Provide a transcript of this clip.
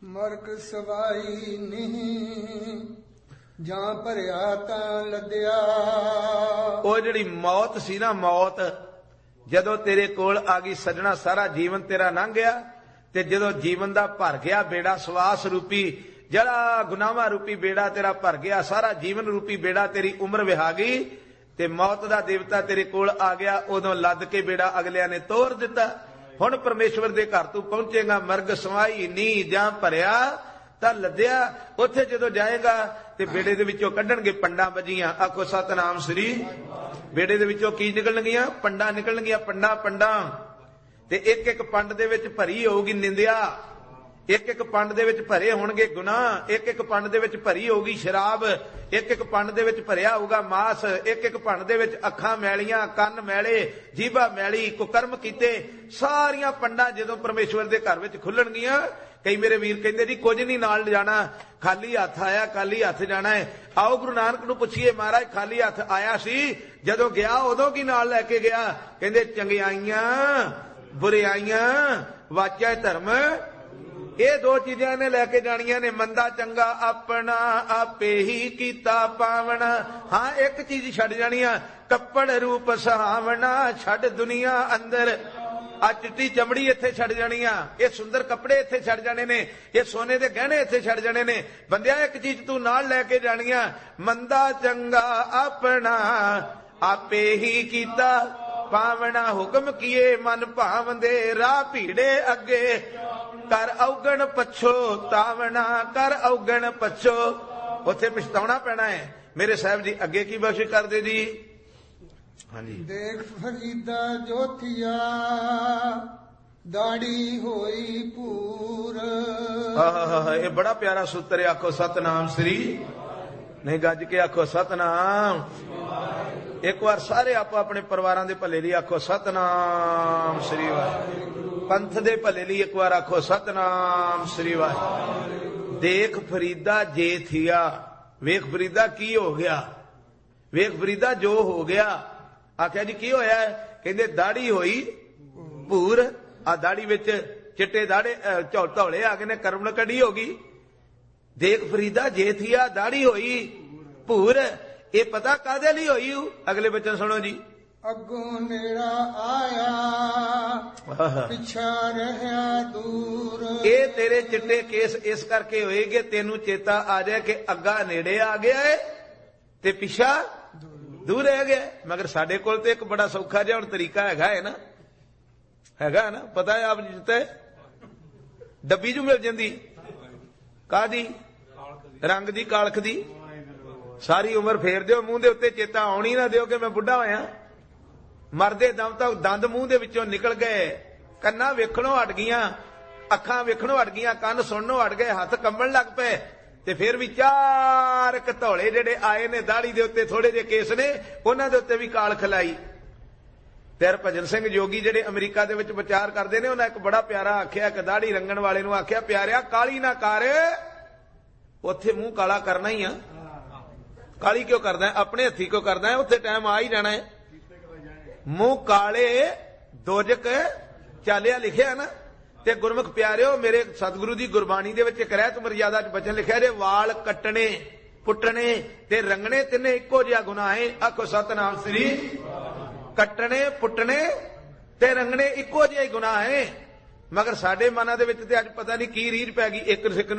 ਮਰਗ ਸਵਾਈ ਨਹੀਂ, ਜਾਂ ਭਰਿਆ ਤਾਂ ਲੱਦਿਆ। ਉਹ ਜਿਹੜੀ ਮੌਤ ਸੀ ਨਾ, ਮੌਤ ਜਦੋਂ ਤੇਰੇ ਕੋਲ ਆ ਗਈ ਸੱਜਣਾ, ਸਾਰਾ ਜੀਵਨ ਤੇਰਾ ਲੰਘ ਗਿਆ। ਤੇ ਜਦੋਂ ਜੀਵਨ ਦਾ ਭਰ ਗਿਆ ਬੇੜਾ, ਸਵਾਸ ਰੂਪੀ ਜਿਹੜਾ ਗੁਨਾਹਾਂ ਰੂਪੀ ਬੇੜਾ ਤੇਰਾ ਭਰ ਗਿਆ, ਸਾਰਾ ਜੀਵਨ ਰੂਪੀ ਬੇੜਾ ਤੇਰੀ ਉਮਰ ਵਿਹਾ ਗਈ, ਤੇ ਮੌਤ ਦਾ ਦੇਵਤਾ ਤੇਰੇ ਕੋਲ ਆ ਗਿਆ, ਉਦੋਂ ਲੱਦ ਕੇ ਬੇੜਾ ਅਗਲਿਆਂ ਨੇ ਤੋੜ ਦਿੱਤਾ। ਹੁਣ ਪਰਮੇਸ਼ਵਰ ਦੇ ਘਰ ਤੂੰ ਪਹੁੰਚੇਗਾ, ਮਰਗ ਸਵਾਈ ਨੀ, ਜਾਂ ਭਰਿਆ ਤਾਂ ਲੱਦਿਆ। ਉੱਥੇ ਜਦੋਂ ਜਾਏਗਾ ਤੇ ਬੇੜੇ ਦੇ ਵਿੱਚੋਂ ਕੱਢਣਗੇ ਪੰਡਾਂ ਵੱਜੀਆਂ। ਆਖੋ ਸਤਨਾਮ ਸ੍ਰੀ। ਬੇੜੇ ਦੇ ਵਿੱਚੋਂ ਕੀ ਨਿਕਲਣਗੀਆਂ? ਪੰਡਾਂ ਨਿਕਲਣਗੀਆਂ, ਪੰਡਾਂ। ਤੇ ਇੱਕ ਇੱਕ ਪੰਡ ਦੇ ਵਿੱਚ ਭਰੀ ਹੋਊਗੀ ਨਿੰਦਿਆ, ਇੱਕ ਇੱਕ ਪੰਡ ਦੇ ਵਿੱਚ ਭਰੇ ਹੋਣਗੇ ਗੁਨਾਹ, ਇੱਕ ਇੱਕ ਪੰਡ ਦੇ ਵਿੱਚ ਭਰੀ ਹੋਊਗੀ ਸ਼ਰਾਬ, ਇੱਕ ਇੱਕ ਪੰਡ ਦੇ ਵਿੱਚ ਭਰਿਆ ਹੋਊਗਾ ਮਾਸ, ਇੱਕ ਇੱਕ ਪੰਡ ਦੇ ਵਿੱਚ ਅੱਖਾਂ ਮੈਲੀਆਂ, ਕੰਨ ਮੈਲੇ, ਜੀਭਾ ਮੈਲੀ, ਕੁਕਰਮ ਕੀਤੇ। ਸਾਰੀਆਂ ਪੰਡਾਂ ਜਦੋਂ ਪਰਮੇਸ਼ਵਰ ਦੇ ਘਰ ਵਿੱਚ ਖੁੱਲਣਗੀਆਂ। ਕਈ ਮੇਰੇ ਵੀਰ ਕਹਿੰਦੇ ਜੀ ਕੁਝ ਨਹੀਂ ਨਾਲ ਜਾਣਾ, ਖਾਲੀ ਹੱਥ ਆਇਆ, ਖਾਲੀ ਹੱਥ ਜਾਣਾ ਹੈ। ਆਓ ਗੁਰੂ ਨਾਨਕ ਨੂੰ ਪੁੱਛੀਏ, ਮਹਾਰਾਜ ਖਾਲੀ ਹੱਥ ਆਇਆ ਸੀ, ਜਦੋਂ ਗਿਆ ਉਦੋਂ ਕੀ ਨਾਲ ਲੈ ਕੇ ਗਿਆ? ਕਹਿੰਦੇ ਚੰਗਿਆਈਆਂ, ਬੁਰਿਆਈਆਂ, ਵਾਚਾ ਧਰਮ, ਇਹ ਦੋ ਚੀਜ਼ਾਂ ਨੇ ਲੈ ਕੇ ਜਾਣੀਆਂ ਨੇ। ਮੰਦਾ ਚੰਗਾ ਆਪਣਾ ਆਪੇ ਹੀ ਕੀਤਾ ਪਾਵਣਾ। ਹਾਂ, ਇੱਕ ਚੀਜ਼ ਛੱਡ ਜਾਣੀ ਆ, ਕੱਪੜ ਰੂਪ ਸੁਹਾਵਣਾ, ਛੱਡ ਦੁਨੀਆ ਅੰਦਰ। ਆ ਚਿੱਟੀ ਚਮੜੀ ਇੱਥੇ ਛੱਡ ਜਾਣੀ ਆ, ਇਹ ਸੁੰਦਰ ਕੱਪੜੇ ਇੱਥੇ ਛੱਡ ਜਾਣੇ ਨੇ, ਇਹ ਸੋਨੇ ਦੇ ਗਹਿਣੇ ਇੱਥੇ ਛੱਡ ਜਾਣੇ ਨੇ। ਬੰਦਿਆ ਇੱਕ ਚੀਜ਼ ਤੂੰ ਨਾਲ ਲੈ ਕੇ ਜਾਣੀ ਆ, ਮੰਦਾ ਚੰਗਾ ਆਪਣਾ ਆਪੇ ਹੀ ਕੀਤਾ ਪਾਵਣਾ। ਹੁਕਮ ਕੀਏ ਮਨ ਭਾਵੰਦੇ, ਰਾਹ ਭੀੜੇ ਅੱਗੇ, ਕਰ ਔਗਣ ਪਛੋ ਤਾਵਣਾ, ਕਰ ਔਗਣ ਪਛੋ। ਉੱਥੇ ਪਛਤਾਉਣਾ ਪੈਣਾ ਹੈ। ਮੇਰੇ ਸਾਹਿਬ ਜੀ ਅੱਗੇ ਕੀ ਬਖਸ਼ ਕਰਦੇ ਜੀ? ਹਾਂਜੀ। ਦੇਖ ਫਰੀਦਾ ਜੋਥੀਆ, ਦਾੜੀ ਹੋਈ ਪੂਰ। ਆਹ, ਇਹ ਬੜਾ ਪਿਆਰਾ ਸੂਤਰ ਹੈ। ਆਖੋ ਸਤਨਾਮ ਸ੍ਰੀ। ਨਹੀਂ, ਗੱਜ ਕੇ ਆਖੋ ਸਤਨਾਮ। ਇੱਕ ਵਾਰ ਸਾਰੇ ਆਪੋ ਆਪਣੇ ਪਰਿਵਾਰਾਂ ਦੇ ਭਲੇ ਲਈ ਆਖੋ ਸਤਨਾਮ ਸ੍ਰੀ ਵਾਹਿਗੁਰੂ। ਪੰਥ ਦੇ ਭਲੇ ਲਈ ਇੱਕ ਵਾਰ ਆਖੋ ਸਤਨਾਮ ਸ੍ਰੀ ਵਾਹਿਗੁਰੂ। ਦੇਖ ਫਰੀਦਾ ਜੇ ਥੀਆ, ਵੇਖ ਫਰੀਦਾ ਕੀ ਹੋ ਗਿਆ, ਵੇਖ ਫਰੀਦਾ ਜੋ ਹੋ ਗਿਆ। ਆਖਿਆ ਜੀ ਕੀ ਹੋਇਆ? ਕਹਿੰਦੇ ਦਾੜੀ ਹੋਈ ਭੂਰ। ਆ ਦਾੜੀ ਵਿੱਚ ਚਿੱਟੇ ਦਾੜੇ ਧੌਲੇ ਆ ਗਏ ਨੇ, ਕਰਮ ਕੱਢੀ ਹੋ ਗਈ। ਦੇਖ ਫਰੀਦਾ ਜੇ ਥੀਆ, ਦਾੜੀ ਹੋਈ ਭੂਰ। ਇਹ ਪਤਾ ਕਾਹਦੇ ਲਈ ਹੋਈ? ਅਗਲੇ ਬਚਨ ਸੁਣੋ ਜੀ। ਅੱਗੋਂ ਨੇੜਾ ਆਇਆ, ਪਿੱਛਾ ਰਹਿਆ ਦੂਰ। ਇਹ ਤੇਰੇ ਚਿੱਟੇ ਕੇਸ ਇਸ ਕਰਕੇ ਹੋਏਗੇ, ਤੈਨੂੰ ਚੇਤਾ ਆ ਜਾਏ ਕਿ ਅੱਗਾ ਨੇੜੇ ਆ ਗਿਆ ਏ ਤੇ ਪਿੱਛਾ ਦੂਰ ਰਹਿ ਗਿਆ। ਮਗਰ ਸਾਡੇ ਕੋਲ ਤੇ ਇੱਕ ਬੜਾ ਸੌਖਾ ਜਿਹਾ ਹੁਣ ਤਰੀਕਾ ਹੈਗਾ ਹੈ ਨਾ, ਹੈਗਾ ਨਾ, ਪਤਾ ਹੈ ਆਪ ਜੀ ਤੇ ਡੱਬੀ ਜੂ ਮਿਲ ਜਾਂਦੀ। ਕਾਹਦੀ? ਰੰਗ ਦੀ, ਕਾਲਖ ਦੀ। ਸਾਰੀ ਉਮਰ ਫੇਰ ਦਿਓ ਮੂੰਹ ਦੇ ਉੱਤੇ, ਚੇਤਾ ਆਉਣੀ ਨਾ ਦਿਓ ਕਿ ਮੈਂ ਬੁੱਢਾ ਹੋਇਆ। ਮਰਦੇ ਦਮ ਤੱਕ ਦੰਦ ਮੂੰਹ ਦੇ ਵਿੱਚੋਂ ਨਿਕਲ ਗਏ, ਕੰਨਾਂ ਵੇਖਣੋਂ ਹਟ ਗਈਆਂ, ਅੱਖਾਂ ਵੇਖਣੋਂ ਹਟ ਗਈਆਂ, ਕੰਨ ਸੁਣਨੋਂ ਹਟ ਗਏ, ਹੱਥ ਕੰਬਣ ਲੱਗ ਪਏ। ਤੇ ਫਿਰ ਵੀ ਚਾਰ ਧੌਲੇ ਜਿਹੜੇ ਆਏ ਨੇ, ਦਾੜੀ ਦੇ ਉੱਤੇ ਥੋੜੇ ਜਿਹੇ ਕੇਸ ਨੇ, ਉਹਨਾਂ ਦੇ ਉੱਤੇ ਵੀ ਕਾਲ ਖਲਾਈ। ਤੇ ਹਰਭਜਨ ਸਿੰਘ ਜੋਗੀ ਜਿਹੜੇ ਅਮਰੀਕਾ ਦੇ ਵਿੱਚ ਵਿਚਾਰ ਕਰਦੇ ਨੇ, ਉਹਨਾਂ ਇੱਕ ਬੜਾ ਪਿਆਰਾ ਆਖਿਆ, ਇੱਕ ਦਾੜੀ ਰੰਗਣ ਵਾਲੇ ਨੂੰ ਆਖਿਆ, ਪਿਆਰਿਆ ਕਾਲੀ ਨਾ ਕਰ, ਉੱਥੇ ਮੂੰਹ ਕਾਲਾ ਕਰਨਾ ਹੀ ਆ। ਕਾਲੀ ਕਿਉਂ ਕਰਦਾ? ਆਪਣੇ ਹੱਥੀ ਕਿਉਂ ਕਰਦਾ? ਉੱਥੇ ਟਾਈਮ ਆ ਹੀ ਜਾਣਾ ਹੈ। ਮੂੰਹ ਕਾਲੇ ਦੋਜਕ ਚਾਲਿਆ ਲਿਖਿਆ ਨਾ। ਤੇ ਗੁਰਮੁਖ ਪਿਆਰਿਓ, ਮੇਰੇ ਸਤਿਗੁਰੂ ਦੀ ਗੁਰਬਾਣੀ ਦੇ ਵਿੱਚ ਇੱਕ ਰਹਿਤ ਮਰਜ਼ਾਦਾ ਚ ਬਚਨ ਲਿਖਿਆ ਜੇ, ਵਾਲ ਕੱਟਣੇ, ਪੁੱਟਣੇ ਤੇ ਰੰਗਣੇ ਤਿੰਨੇ ਇੱਕੋ ਜਿਹਾ ਗੁਨਾਹ ਹੈ। ਆਖੋ ਸਤਨਾਮ ਸ੍ਰੀ। ਕੱਟਣੇ, ਪੁੱਟਣੇ ਤੇ ਰੰਗਣੇ ਇੱਕੋ ਜਿਹਾ ਹੀ ਗੁਨਾਹ ਹੈ। ਮਗਰ ਸਾਡੇ ਮਨਾਂ ਦੇ ਵਿੱਚ ਤੇ ਅੱਜ ਪਤਾ ਨਹੀਂ ਕੀ ਰੀਝ ਪੈ ਗਈ, ਇੱਕ ਸਿੱਖ